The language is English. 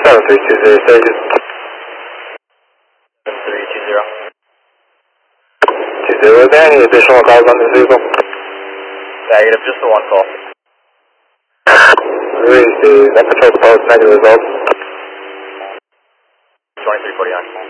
7320, stages. 7320. 20, is there any additional calls on this vehicle? Negative, just the one call. That patrol post, negative results. 2349.